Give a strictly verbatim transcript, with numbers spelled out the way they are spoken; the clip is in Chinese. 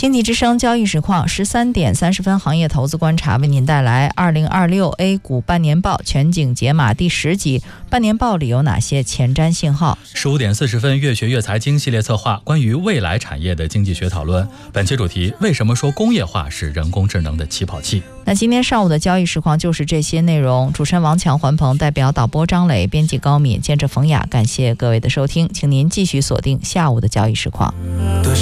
经济之声交易实况十三点三十分，行业投资观察为您带来二零二六 A 股半年报全景解码第十集，半年报里有哪些前瞻信号？ 十五点四十分，越学越财经系列策划关于未来产业的经济学讨论。本期主题：为什么说工业化是人工智能的起跑器？ 那今天上午的交易实况就是这些内容。主持人王强、环鹏，代表导播张磊，编辑高敏，监制冯雅，感谢各位的收听，请您继续锁定下午的交易实况。